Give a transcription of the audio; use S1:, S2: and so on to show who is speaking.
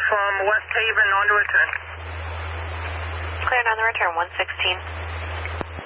S1: from West Haven on the return.
S2: Cleared on the return, 116.